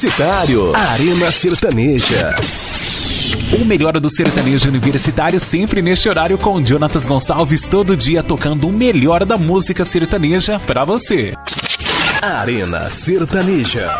Universitário, Arena Sertaneja. O melhor do sertanejo universitário sempre neste horário com Jonatas Gonçalves, todo dia tocando o melhor da música sertaneja pra você. Arena Sertaneja.